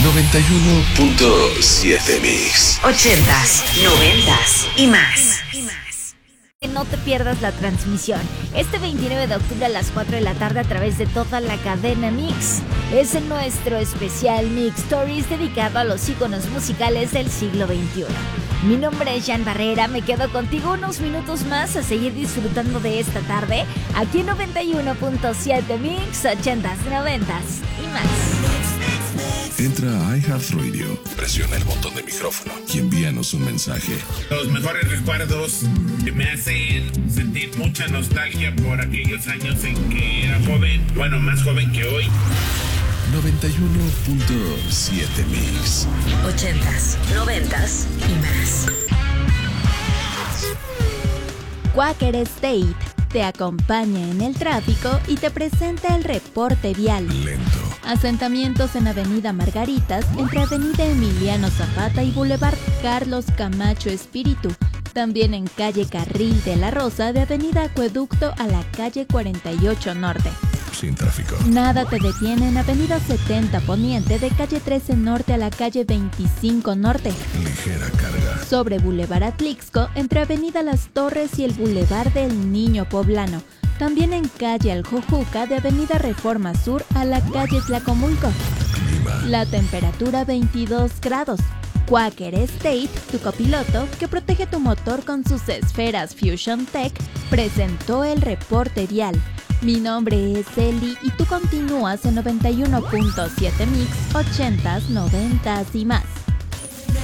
91.7 Mix. 80s, 90s y más. No te pierdas la transmisión este 29 de octubre a las 4 de la tarde a través de toda la cadena Mix. Es nuestro especial Mix Stories dedicado a los íconos musicales del siglo XXI. Mi nombre es Jan Barrera, me quedo contigo unos minutos más a seguir disfrutando de esta tarde aquí en 91.7 Mix, 80s, 90s y más. Entra a iHeartRadio, presiona el botón de micrófono y envíanos un mensaje. Los mejores recuerdos que me hacen sentir mucha nostalgia por aquellos años en que era joven, bueno, más joven que hoy. 91.7 Mix. 80s, 90s y más. Quaker State te acompaña en el tráfico y te presenta el reporte vial. Lento. Asentamientos en Avenida Margaritas, entre Avenida Emiliano Zapata y Boulevard Carlos Camacho Espíritu. También en calle Carril de la Rosa, de Avenida Acueducto a la calle 48 Norte. Sin tráfico. Nada te detiene en Avenida 70 Poniente, de calle 13 Norte a la calle 25 Norte. Ligera carga. Sobre Boulevard Atlixco, entre Avenida Las Torres y el Boulevard del Niño Poblano. También en calle Aljojuca, de Avenida Reforma Sur a la calle Tlacomulco. Clima. La temperatura 22 grados. Quaker State, tu copiloto, que protege tu motor con sus esferas Fusion Tech, presentó el reporte vial. Mi nombre es Eli y tú continúas en 91.7 Mix, 80s, 90s y más.